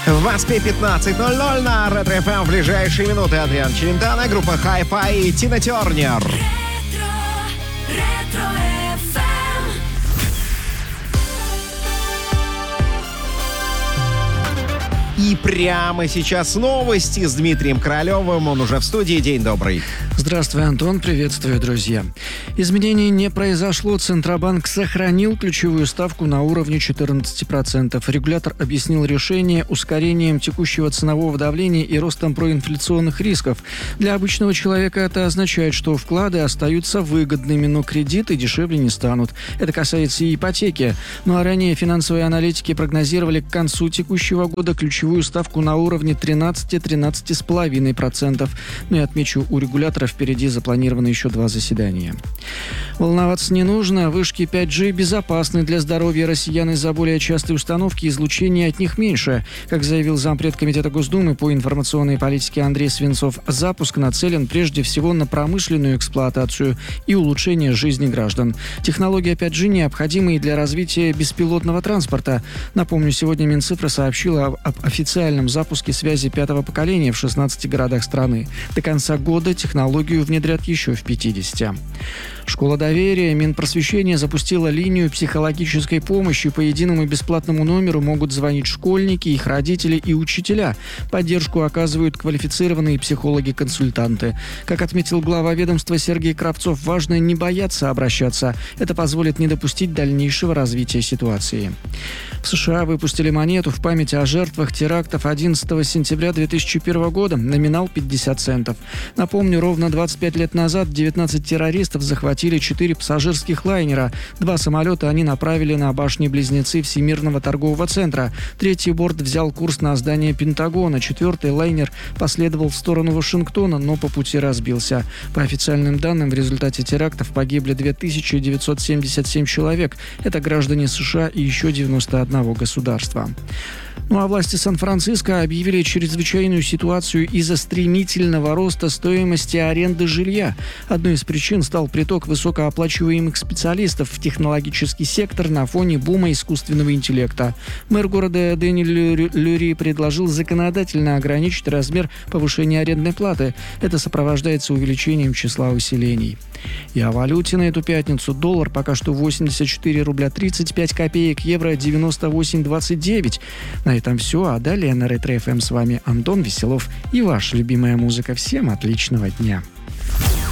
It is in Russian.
В Москве 15:00 на Ретро ФМ. В ближайшие минуты Адриан Челентано, группа Hi-Fi и Тина Тернер. И прямо сейчас новости с Дмитрием Королевым. Он уже в студии. День добрый. Здравствуй, Антон. Приветствую, друзья. Изменений не произошло. Центробанк сохранил ключевую ставку на уровне 14%. Регулятор объяснил решение ускорением текущего ценового давления и ростом проинфляционных рисков. Для обычного человека это означает, что вклады остаются выгодными, но кредиты дешевле не станут. Это касается и ипотеки. Ну а ранее финансовые аналитики прогнозировали к концу текущего года ключевую ставку на уровне 13-13,5%. Ну и отмечу, у регулятора впереди запланировано еще 2 заседания. Волноваться не нужно. Вышки 5G безопасны для здоровья россиян из-за более частой установки, излучения от них меньше. Как заявил зампред Комитета Госдумы по информационной политике Андрей Свинцов, запуск нацелен прежде всего на промышленную эксплуатацию и улучшение жизни граждан. Технология 5G необходима и для развития беспилотного транспорта. Напомню, сегодня Минцифра сообщила об официальном запуске связи 5-го поколения в 16 городах страны. До конца года технологию внедрят еще в 50. Школа доверия Минпросвещения запустила линию психологической помощи. По единому бесплатному номеру могут звонить школьники, их родители и учителя. Поддержку оказывают квалифицированные психологи-консультанты. Как отметил глава ведомства Сергей Кравцов, важно не бояться обращаться. Это позволит не допустить дальнейшего развития ситуации. В США выпустили монету в память о жертвах терактов 11 сентября 2001 года. Номинал 50 центов. Напомню, ровно 25 лет назад 19 террористов захватили 4 пассажирских лайнера. 2 самолета они направили на башни-близнецы Всемирного торгового центра. 3-й борт взял курс на здание Пентагона. 4-й лайнер последовал в сторону Вашингтона, но по пути разбился. По официальным данным, в результате терактов погибли 2977 человек. Это граждане США и еще 91 государства. Ну а власти Сан-Франциско объявили чрезвычайную ситуацию из-за стремительного роста стоимости аренды жилья. Одной из причин стал приток высокооплачиваемых специалистов в технологический сектор на фоне бума искусственного интеллекта. Мэр города Дэни Люри предложил законодательно ограничить размер повышения арендной платы. Это сопровождается увеличением числа усилений. И о валюте на эту пятницу. Доллар пока что 84 рубля 35 копеек, евро 98,29. На этом все, а далее на Ретро ФМ с вами Антон Веселов и ваша любимая музыка. Всем отличного дня!